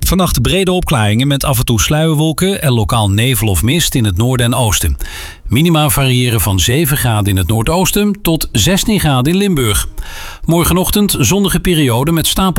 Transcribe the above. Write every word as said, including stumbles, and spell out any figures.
Vannacht brede opklaringen met af en toe sluierwolken en lokaal nevel of mist in het noorden en oosten. Minima variëren van zeven graden in het noordoosten tot zestien graden in Limburg. Morgenochtend zonnige periode met stapel.